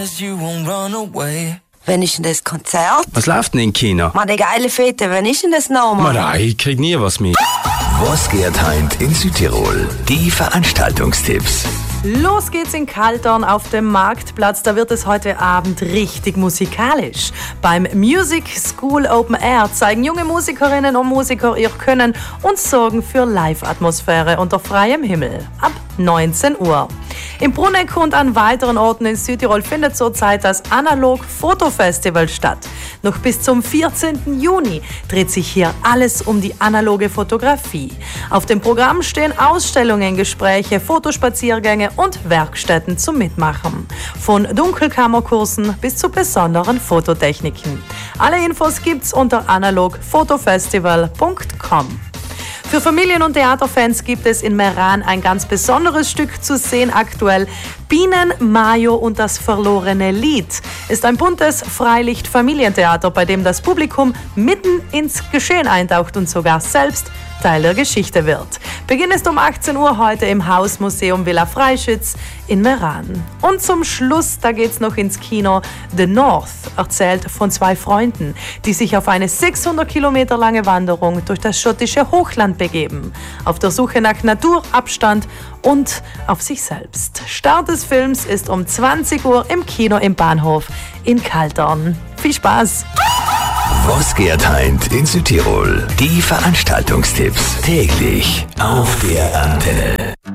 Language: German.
Wann ist denn das Konzert? Was läuft denn im Kino? Mann, die geile Fete, wann ist denn das nochmal? Nein, ich krieg nie was mit. Was geht heint in Südtirol? Die Veranstaltungstipps. Los geht's in Kaldern auf dem Marktplatz. Da wird es heute Abend richtig musikalisch. Beim Music School Open Air zeigen junge Musikerinnen und Musiker ihr Können und sorgen für Live-Atmosphäre unter freiem Himmel. Ab 19 Uhr. Im Bruneck und an weiteren Orten in Südtirol findet zurzeit das Analog-Fotofestival statt. Noch bis zum 14. Juni dreht sich hier alles um die analoge Fotografie. Auf dem Programm stehen Ausstellungen, Gespräche, Fotospaziergänge und Werkstätten zum Mitmachen. Von Dunkelkammerkursen bis zu besonderen Fototechniken. Alle Infos gibt's unter analogfotofestival.com. Für Familien- und Theaterfans gibt es in Meran ein ganz besonderes Stück zu sehen aktuell. Bienen, Mayo und das verlorene Lied ist ein buntes Freilicht-Familientheater, bei dem das Publikum mitten ins Geschehen eintaucht und sogar selbst Teil der Geschichte wird. Beginn ist um 18 Uhr heute im Hausmuseum Villa Freischütz in Meran. Und zum Schluss, da geht's noch ins Kino. The North erzählt von zwei Freunden, die sich auf eine 600 Kilometer lange Wanderung durch das schottische Hochland begeben. Auf der Suche nach Natur, Abstand und auf sich selbst. Start des Films ist um 20 Uhr im Kino im Bahnhof in Kaldern. Viel Spaß! Was geht heint in Südtirol? Die Veranstaltungstipps täglich auf der Antenne.